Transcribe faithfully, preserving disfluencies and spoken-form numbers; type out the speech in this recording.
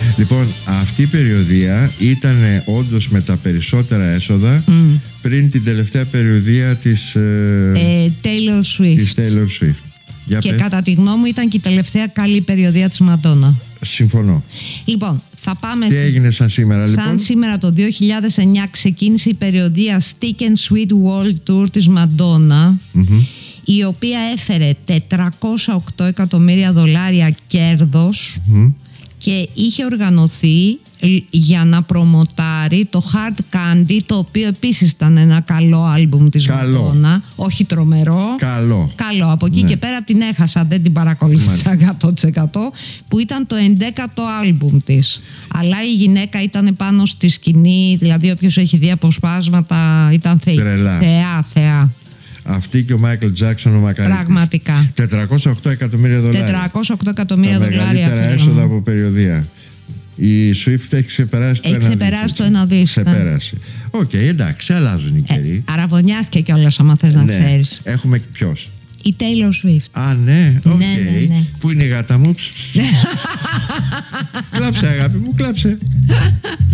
Λοιπόν, αυτή η περιοδεία ήταν όντως με τα περισσότερα έσοδα mm. πριν την τελευταία περιοδεία της, ε, Taylor Swift. της Taylor Swift. Για και πες. κατά τη γνώμη μου ήταν και η τελευταία καλή περιοδεία της Μαντόνα. Συμφωνώ. Λοιπόν, θα πάμε. Τι έγινε σαν σήμερα, σαν λοιπόν? Σαν σήμερα το δύο χιλιάδες εννιά ξεκίνησε η περιοδεία Stick and Sweet World Tour της Μαντόνα, mm-hmm. η οποία έφερε τετρακόσια οκτώ εκατομμύρια δολάρια κέρδος mm-hmm. και είχε οργανωθεί για να προμοτάρει το Hard Candy, το οποίο επίσης ήταν ένα καλό άλμπουμ της Μαντόνα. Όχι τρομερό. Καλό. Καλό. Από εκεί ναι. και πέρα την έχασα, δεν την παρακολούθησα εκατό τοις εκατό, που ήταν το ενδέκατο άλμπουμ της. Αλλά η γυναίκα ήταν πάνω στη σκηνή, δηλαδή όποιος έχει δει αποσπάσματα ήταν θεή. Τρελά. Θεά, θεά. Αυτή και ο Μάικλ Τζάκσον ο μακαρίτης. Πραγματικά. τετρακόσια οκτώ εκατομμύρια δολάρια. τετρακόσια οκτώ εκατομμύρια τα δολάρια. Μεγαλύτερα έσοδα από περιοδεία. Η Swift έχει ξεπεράσει το έχει ένα ξεπεράσει δις. το ένα δις. Ξεπέρασε. Οκ, okay, εντάξει, αλλάζουν οι καιροί. Ε, αραβωνιάστηκε κιόλας, άμα θες να ναι. ξέρεις. Έχουμε ποιος? Η Taylor Swift. Α, ναι, οκ. Okay. Ναι, ναι, ναι. Πού είναι η γάτα μου? Κλάψε, αγάπη μου, κλάψε.